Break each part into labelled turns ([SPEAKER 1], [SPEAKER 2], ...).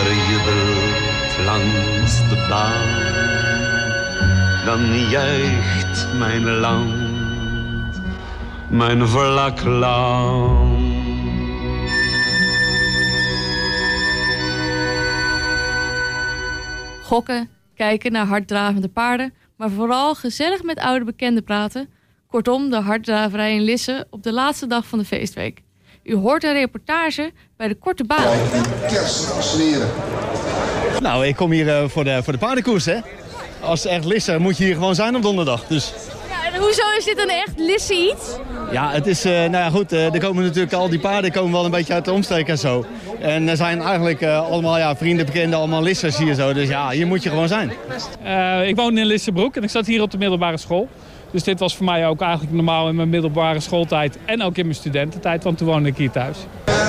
[SPEAKER 1] jubelt langs de baan, dan juicht mijn land, mijn vlak land.
[SPEAKER 2] Gokken, kijken naar harddravende paarden, maar vooral gezellig met oude bekenden praten. Kortom, de harddraverij in Lisse op de laatste dag van de feestweek. U hoort een reportage bij de Korte Baan.
[SPEAKER 3] Kerstsferen.
[SPEAKER 4] Nou, ik kom hier voor de paardenkoers, hè. Als het echt Lisse moet je hier gewoon zijn op donderdag. Dus.
[SPEAKER 2] Ja, en hoezo is dit een echt Lisse iets?
[SPEAKER 4] Ja, het is, nou ja goed, er komen natuurlijk al die paarden komen wel een beetje uit de omstreek en zo. En er zijn eigenlijk allemaal vrienden, bekenden, allemaal Lissers hier zo. Dus ja, hier moet je gewoon zijn.
[SPEAKER 5] Ik woon in Lissebroek en ik zat hier op de middelbare school. Dus dit was voor mij ook eigenlijk normaal in mijn middelbare schooltijd en ook in mijn studententijd, want toen woonde ik hier thuis.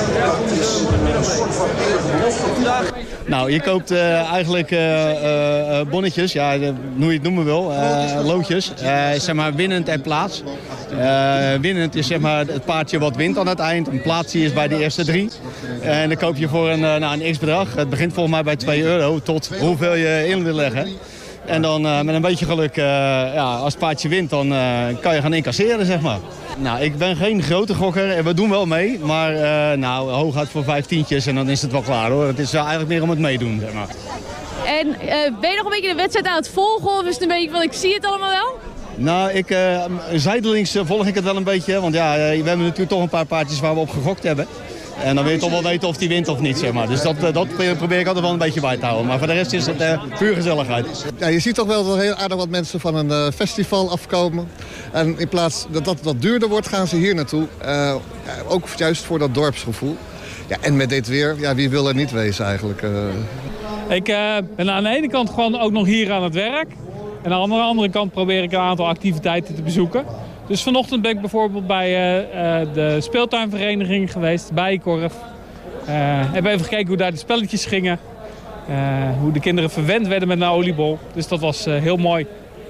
[SPEAKER 4] Nou, je koopt eigenlijk bonnetjes, ja, hoe je het noemen wil, loodjes, zeg maar winnend en plaats. Winnend is zeg maar het paardje wat wint aan het eind, een plaatsje is bij de eerste 3. En dan koop je voor een x-bedrag, het begint volgens mij bij €2 tot hoeveel je in wil leggen. En dan met een beetje geluk, als het paardje wint, dan kan je gaan incasseren, zeg maar. Nou, ik ben geen grote gokker en we doen wel mee, maar hooguit voor 5 tientjes en dan is het wel klaar, hoor. Het is eigenlijk meer om het meedoen, zeg maar.
[SPEAKER 2] En ben je nog een beetje de wedstrijd aan het volgen of is het een beetje van ik zie het allemaal wel?
[SPEAKER 4] Nou, zijdelings volg ik het wel een beetje, want ja, we hebben natuurlijk toch een paar paardjes waar we op gegokt hebben. En dan wil je toch wel weten of die wint of niet, zeg maar. Dus dat probeer ik altijd wel een beetje bij te houden. Maar voor de rest is het puur gezelligheid.
[SPEAKER 3] Ja, je ziet toch wel dat er heel aardig wat mensen van een festival afkomen. En in plaats dat het wat duurder wordt, gaan ze hier naartoe. Ook juist voor dat dorpsgevoel. Ja, en met dit weer, ja, wie wil er niet wezen eigenlijk?
[SPEAKER 5] Ik ben aan de ene kant gewoon ook nog hier aan het werk. En aan de andere kant probeer ik een aantal activiteiten te bezoeken. Dus vanochtend ben ik bijvoorbeeld bij de speeltuinvereniging geweest, Bijenkorf. Heb even gekeken hoe daar de spelletjes gingen. Hoe de kinderen verwend werden met een oliebol. Dus dat was heel mooi.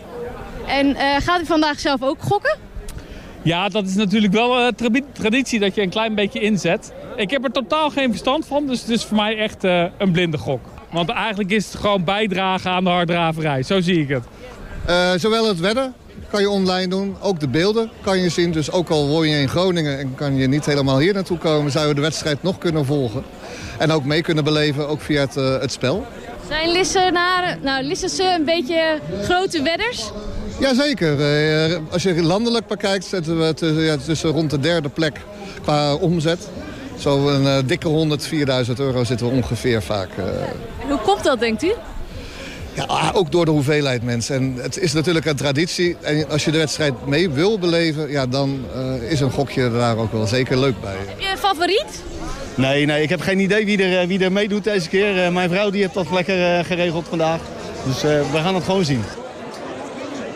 [SPEAKER 2] En gaat u vandaag zelf ook gokken?
[SPEAKER 5] Ja, dat is natuurlijk wel traditie dat je een klein beetje inzet. Ik heb er totaal geen verstand van, dus het is voor mij echt een blinde gok. Want eigenlijk is het gewoon bijdragen aan de harddraverij, zo zie ik het.
[SPEAKER 3] Zowel het wedden kan je online doen, ook de beelden kan je zien. Dus ook al woon je in Groningen en kan je niet helemaal hier naartoe komen, zou je de wedstrijd nog kunnen volgen. En ook mee kunnen beleven, ook via het spel.
[SPEAKER 2] Zijn Lissense een beetje grote wedders?
[SPEAKER 3] Jazeker. Als je landelijk bekijkt, zetten we tussen rond de 3e plek qua omzet. Zo'n dikke 104.000 euro zitten we ongeveer vaak.
[SPEAKER 2] En hoe komt dat, denkt u?
[SPEAKER 3] Ja, ook door de hoeveelheid mensen. En het is natuurlijk een traditie. En als je de wedstrijd mee wil beleven, ja, dan is een gokje daar ook wel zeker leuk bij.
[SPEAKER 2] Heb je een favoriet?
[SPEAKER 4] Nee, ik heb geen idee wie er meedoet deze keer. Mijn vrouw die heeft dat lekker geregeld vandaag. Dus we gaan het gewoon zien.